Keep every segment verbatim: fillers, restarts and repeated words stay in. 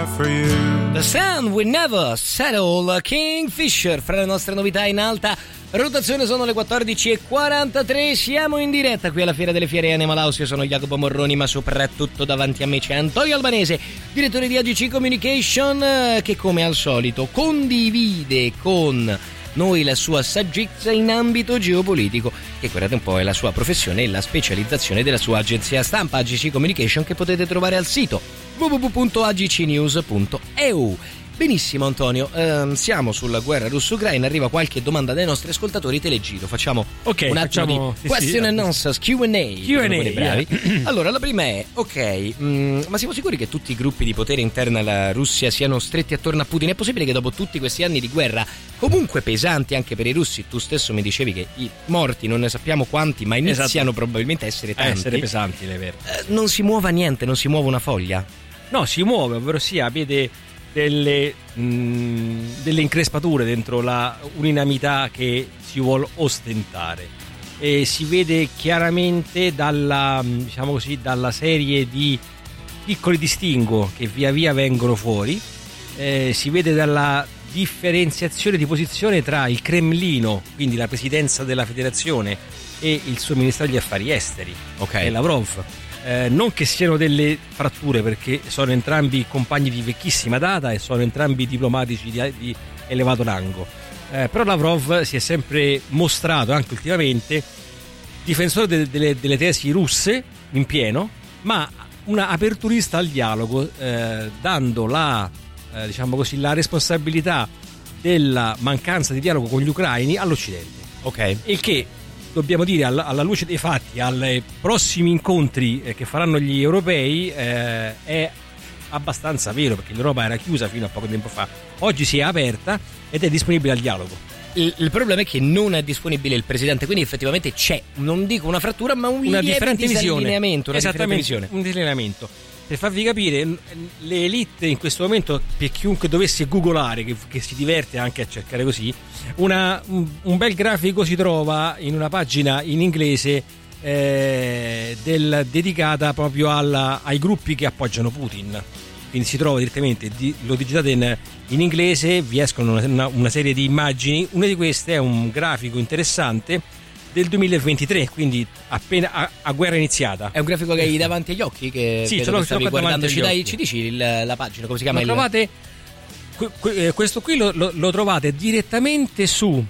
The Sun Will Never Settle, Kingfisher, fra le nostre novità in alta rotazione. Sono le quattordici e quarantatré, siamo in diretta qui alla Fiera delle Fiere Animal House. Io sono Jacopo Morroni, ma soprattutto davanti a me c'è Antonio Albanese, direttore di A G C Communication, che come al solito condivide con noi la sua saggezza in ambito geopolitico, che guardate un po' è la sua professione e la specializzazione della sua agenzia stampa A G C Communication, che potete trovare al sito w w w punto a g c news punto e u. Benissimo Antonio, ehm, siamo sulla guerra russo-ucraina, arriva qualche domanda dai nostri ascoltatori, te le giro, facciamo okay, un attimo facciamo, di sì, question sì, and answers, Q and A. Q and A, bravi. Yeah. Allora, la prima è, ok, mh, ma siamo sicuri che tutti i gruppi di potere interna alla Russia siano stretti attorno a Putin? È possibile che dopo tutti questi anni di guerra, comunque pesanti anche per i russi, tu stesso mi dicevi che i morti non ne sappiamo quanti, ma iniziano esatto. probabilmente a essere tanti, essere pesanti, le vere. Eh, non si muova niente, non si muove una foglia? No, si muove, ovvero sia, vede delle, mh, delle increspature dentro la unanimità che si vuole ostentare, e si vede chiaramente dalla, diciamo così, dalla serie di piccoli distinguo che via via vengono fuori, eh, si vede dalla differenziazione di posizione tra il Cremlino, quindi la presidenza della federazione, e il suo ministro degli affari esteri, okay. e Lavrov. Eh, non che siano delle fratture, perché sono entrambi compagni di vecchissima data e sono entrambi diplomatici di, di elevato rango, eh, però Lavrov si è sempre mostrato anche ultimamente difensore de, de, delle tesi russe in pieno, ma una aperturista al dialogo, eh, dando la, eh, diciamo così, la responsabilità della mancanza di dialogo con gli ucraini all'Occidente. Ok. Il che, dobbiamo dire, alla, alla luce dei fatti, ai prossimi incontri eh, che faranno gli europei, eh, è abbastanza vero, perché l'Europa era chiusa fino a poco tempo fa, oggi si è aperta ed è disponibile al dialogo. Il, il problema è che non è disponibile il presidente, quindi effettivamente c'è, non dico una frattura, ma un una lieve differente disallineamento, una esattamente, visione. Un disallineamento. Per farvi capire, le elite in questo momento, per chiunque dovesse googolare, che, che si diverte anche a cercare così, una, un, un bel grafico si trova in una pagina in inglese eh, del, dedicata proprio alla, ai gruppi che appoggiano Putin. Quindi si trova direttamente, di, lo digitate in, in inglese, vi escono una, una, una serie di immagini. Una di queste è un grafico interessante del duemilaventitré, quindi appena a, a guerra iniziata. È un grafico che hai davanti agli occhi, che sì, ce l'ho, stavi ce l'ho guardando. Ci, dai, occhi. ci dici il, la pagina, come si chiama? Lo il... trovate, questo qui lo, lo, lo trovate direttamente su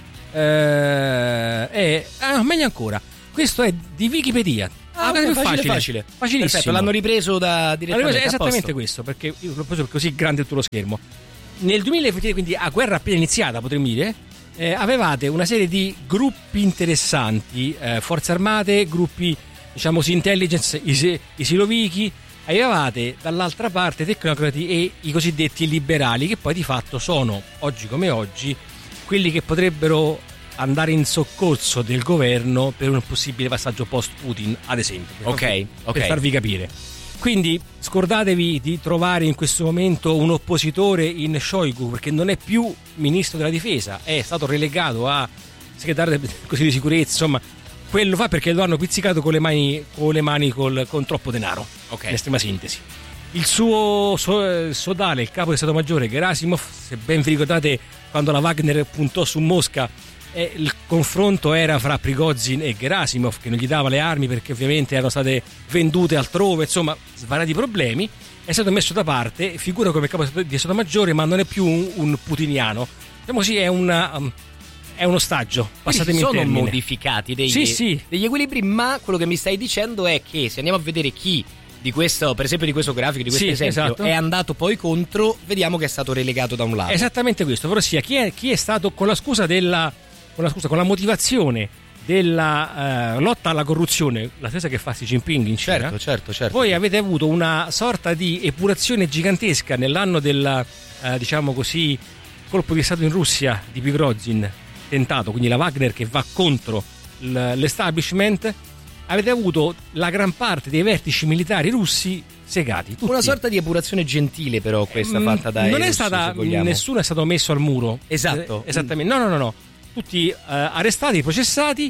eh, è, ah, meglio ancora, questo è di Wikipedia. Ah, ah facile, facile, facile, facilissimo. Perfetto, l'hanno ripreso da direttamente. È esattamente questo, perché io l'ho preso così grande tutto lo schermo. Nel duemilaventitré, quindi a guerra appena iniziata, potremmo dire, eh, avevate una serie di gruppi interessanti, eh, forze armate, gruppi, diciamo così, intelligence, i, i siloviki, avevate dall'altra parte tecnocrati e i cosiddetti liberali, che poi di fatto sono, oggi come oggi, quelli che potrebbero andare in soccorso del governo per un possibile passaggio post-Putin, ad esempio, per, ok, farvi, ok. per farvi capire. Quindi scordatevi di trovare in questo momento un oppositore in Shoigu, perché non è più ministro della difesa, è stato relegato a segretario così di sicurezza, insomma, quello fa perché lo hanno pizzicato con le mani, con, le mani col, con troppo denaro, ok, in estrema sintesi. Il suo so, sodale, il capo di Stato Maggiore Gerasimov, se ben vi ricordate quando la Wagner puntò su Mosca, eh, il confronto era fra Prigozhin e Gerasimov, che non gli dava le armi perché ovviamente erano state vendute altrove, insomma svariati problemi. È stato messo da parte, figura come capo di Stato Maggiore, ma non è più un, un putiniano, diciamo così, è una... Um, è uno stagio, passatemi il termine. Sono modificati degli, sì, sì. degli equilibri, ma quello che mi stai dicendo è che se andiamo a vedere chi di questo, per esempio di questo grafico, di questo sì, esempio, esatto. è andato poi contro, vediamo che è stato relegato da un lato. Esattamente questo, ovvero sia chi è, chi è stato con la scusa della con la scusa con la motivazione della uh, lotta alla corruzione, la stessa che fa Xi Jinping in Cina. Certo, certo, certo. Voi avete avuto una sorta di epurazione gigantesca nell'anno del uh, diciamo così colpo di stato in Russia di Prigozhin tentato, quindi la Wagner che va contro l'establishment. Avete avuto la gran parte dei vertici militari russi segati, tutti. Una sorta di epurazione gentile, però, questa mm, fatta dai non è russi, stata, nessuno è stato messo al muro. Esatto. Eh, esattamente. No, no, no, no. Tutti eh, arrestati, processati,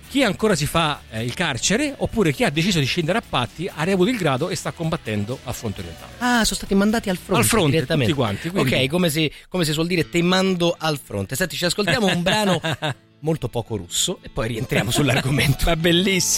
chi ancora si fa eh, il carcere, oppure chi ha deciso di scendere a patti, ha riavuto il grado e sta combattendo a fronte orientale. Ah, sono stati mandati al fronte, al fronte direttamente. Tutti quanti, quindi... Ok, come si, come si suol dire, te mando al fronte. Senti, ci ascoltiamo un brano molto poco russo e poi rientriamo sull'argomento. Ma bellissimo.